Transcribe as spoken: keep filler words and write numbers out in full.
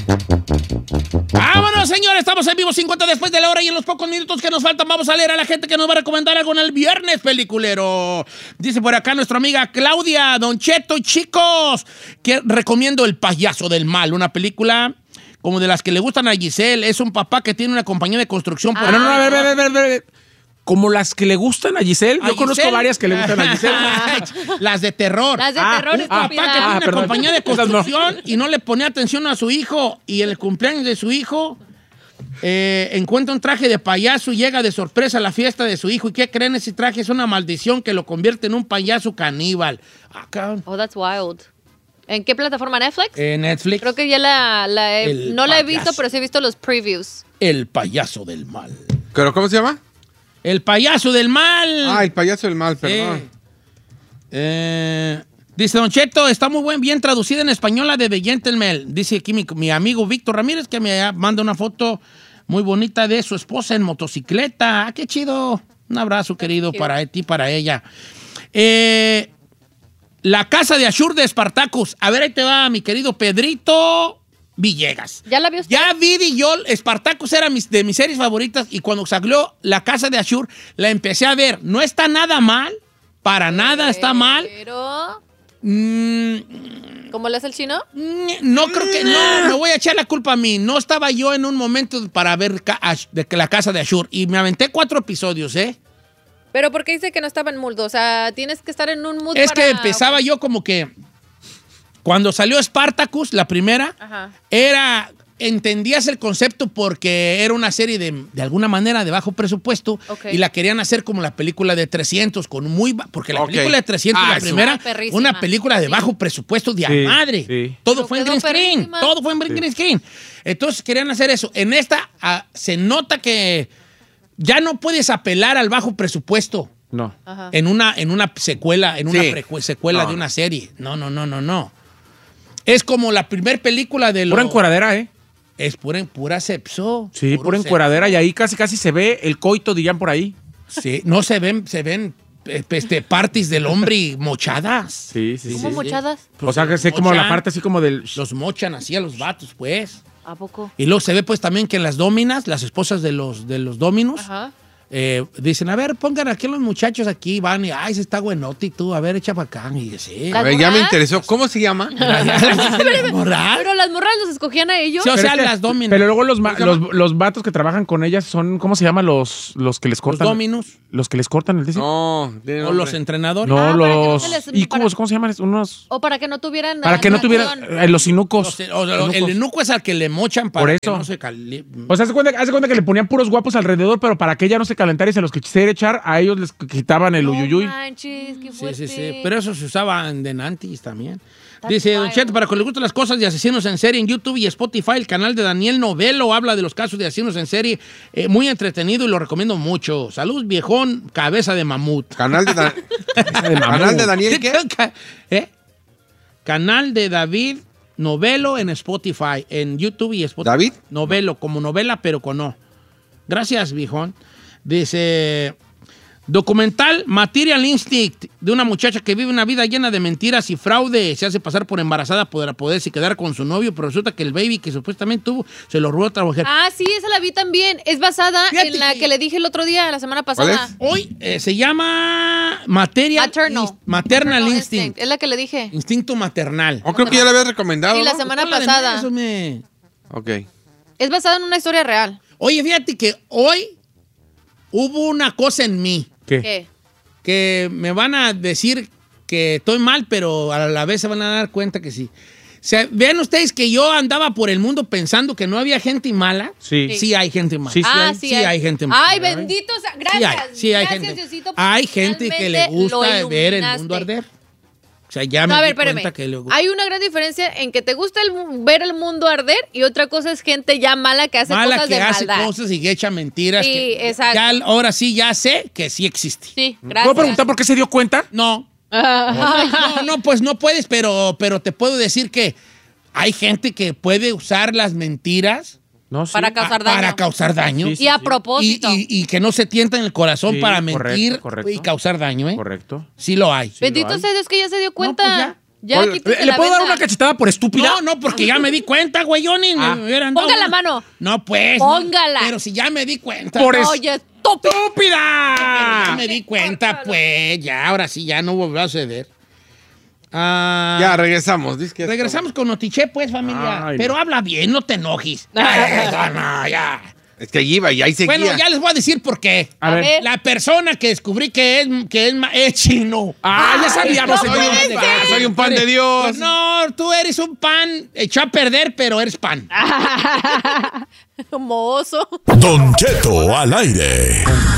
Vámonos, señores, estamos en vivo cincuenta después de la hora y en los pocos minutos que nos faltan vamos a leer a la gente que nos va a recomendar algo en el viernes peliculero. Dice por acá nuestra amiga Claudia, Don Cheto y chicos, que recomiendo El payaso del mal, una película como de las que le gustan a Giselle. Es un papá que tiene una compañía de construcción. Ah, por... No, no, a ver, a ver, a ver, a ver. Como las que le gustan a Giselle. ¿A Yo Giselle? conozco varias que le gustan a Giselle. Las de terror. Las de Ah, terror, un estúpida. Papá que tiene Ah, una perdón. compañía de Esas no. construcción y no le ponía atención a su hijo. Y en el cumpleaños de su hijo eh, encuentra un traje de payaso y llega de sorpresa a la fiesta de su hijo. ¿Y qué creen? Ese traje es una maldición que lo convierte en un payaso caníbal. Acá. Oh, that's wild. ¿En qué plataforma? ¿Netflix? En Netflix. Creo que ya la, la he- El no la he payaso. visto, pero sí he visto los previews. El payaso del mal. ¿Pero cómo se llama? El payaso del mal. Ah, el payaso del mal, Sí. perdón. Eh, dice Don Cheto, está muy buen, bien traducida en español la de The Gentleman. Dice aquí mi, mi amigo Víctor Ramírez que me manda una foto muy bonita de su esposa en motocicleta. Ah, qué chido. Un abrazo, querido, para ti, para ella. Eh, la casa de Ashur de Spartacus. A ver, ahí te va, mi querido Pedrito Villegas. ¿Ya la vio usted? Ya vi y yo, Spartacus era mis, de mis series favoritas y cuando salió La Casa de Ashur, la empecé a ver. No está nada mal, para nada está mal. Pero... Mm, ¿Cómo le hace el chino? no creo que, no, me voy a echar la culpa a mí. No estaba yo en un momento para ver ca- Ash- de que La Casa de Ashur y me aventé cuatro episodios, ¿eh? Pero ¿por qué dice que no estaba en mood? O sea, tienes que estar en un mood Es para... que empezaba yo como que cuando salió Spartacus, la primera, Ajá. era, entendías el concepto porque era una serie de, de alguna manera de bajo presupuesto Ok. y la querían hacer como la película de trescientos, con muy, ba- porque la Ok. película de trescientos, Ah, la eso. primera, Ah, perrísima. una película de Sí. bajo presupuesto de a Sí, madre. sí. Todo Pero fue en quedó green screen, perrísima. todo fue en green screen. Entonces querían hacer eso. En esta ah, se nota que ya no puedes apelar al bajo presupuesto. No. Ajá. En una, en una secuela, en una Sí. precue- secuela No. de una serie. No, no, no, no, no. Es como la primer película de los... Pura encueradera, ¿eh? Es pura, pura sepso. Sí, Puro pura sepso. encueradera. Y ahí casi casi se ve el coito, dirían por ahí. Sí, no se ven, se ven eh, este, partes del hombre mochadas. Sí, sí, ¿Cómo sí. mochadas? O sea, que sé como la parte así como del... Los mochan así a los vatos, pues. ¿A poco? Y luego se ve pues también que en las dominas, las esposas de los, de los dominos, Ajá. eh, dicen, a ver, pongan aquí los muchachos aquí, van y, ay, se está buenote y tú, a ver, echa para acá. Y sí. ¿Las A ver, ya me morras? interesó. ¿Cómo se llama? ¿Moral? Pero las morras los escogían a ellos. Sí, o Pero sea, es que- las dominas. Pero luego los, ma- ¿Cómo se los, los vatos que trabajan con ellas son, ¿cómo se llama? Los, los que les Los cortan. dominos Los que les cortan el disco. No, tiene o nombre. los entrenadores. No, Ah, para que no los se les- ícubos, para- ¿cómo se llaman? Unos... O para que no tuvieran... Para que no tuvieran... acción. eh, los inucos. Los- o- o- el Inucos. enuco es al que le mochan para Por que eso. no se cali- O sea, hace cuenta, hace cuenta que le ponían puros guapos alrededor, pero para que ella no se calentara y se los quisiera echar, a ellos les quitaban el No uyuyuy. manches, qué Sí, fuerte. sí, sí. Pero eso se usaba en Denantis también. That's Dice, Don wild. Cheto, para que le gusten las cosas de asesinos en serie en YouTube y Spotify, el canal de Daniel Novelo habla de los casos de asesinos en serie. eh, muy entretenido y lo recomiendo mucho. Salud, viejón, cabeza de mamut. Canal de, Da- De mamut. Canal de Daniel, ¿qué? ¿Eh? Canal de David Novelo en Spotify, en YouTube y Spotify. ¿David? Novelo, como novela, pero con no. Gracias, viejón. Dice, documental Material Instinct, de una muchacha que vive una vida llena de mentiras y fraude. Se hace pasar por embarazada para poderse quedar con su novio, pero resulta que el baby que supuestamente tuvo se lo robó a otra mujer. Ah, sí, esa la vi también. Es basada Fíjate en la que- que le dije el otro día, la semana pasada. es? Hoy eh, se llama Material Maternal. Inst- Maternal Maternal Instinct. Es la que le dije. Instinto maternal. Oh, creo que ya le habías recomendado. Y la ¿no? semana Habla de pasada. eso, me- Ok. Es basada en una historia real. Oye, fíjate que hoy hubo una cosa en mí ¿Qué? ¿Qué? que me van a decir que estoy mal, pero a la vez se van a dar cuenta que sí. O sea, vean ustedes que yo andaba por el mundo pensando que no había gente mala. Sí. Sí hay gente mala. Sí, sí ah, hay. sí, Sí hay gente mala. Ay, bendito sea. Sí Gracias. hay, sí hay Gracias, gente. Diosito, Hay porque gente que le finalmente gusta lo ver el iluminaste. mundo arder. O sea, ya me No, a ver, di espérame. cuenta que le gusta. Hay una gran diferencia en que te gusta el mu- ver el mundo arder y otra cosa es gente ya mala que hace Mala cosas que de hace maldad. cosas y que echa mentiras. Sí, que exacto. Ya, ahora sí ya sé que sí existe. Sí, gracias. ¿Puedo preguntar por qué se dio cuenta? No. Ah. No, no, pues no puedes, pero, pero te puedo decir que hay gente que puede usar las mentiras No, sí. Para causar a- daño. para causar daño. Sí, sí. Y a Y, propósito. y- y que no se tienta en el corazón Sí, para correcto, mentir correcto. y causar daño, ¿eh? Correcto. Sí lo hay. Bendito lo hay. sea Dios que ya se dio No, cuenta. pues ya. Ya, Hola, quítese ¿Le, la le puedo dar venda. una cachetada por estúpida? No, no, porque ya me di cuenta, güey. Yo ni Ah. me hubieran dado Ponga la una- mano. No, pues. Póngala. no, Pero si ya me di cuenta. Por No, es- ya, estúpido. Ya ¡Estúpida! me di cuenta, pues. Ya, ahora sí, ya no volvió a suceder. Ah, Ya, regresamos. Dice que regresamos con Notiche, pues, familia. Ay, Pero habla bien, no te enojes. Ya, no, ya. Es que allí iba y ahí seguía. Bueno, ya les voy a decir por qué. A A ver. ver. La persona que descubrí que es, que es, ma- es chino. Ah, ya sabíamos, no señor. puede Soy un pan, soy un pan de Dios. No, tú eres un pan echado a perder, pero eres pan. Mozo. Don Cheto al aire.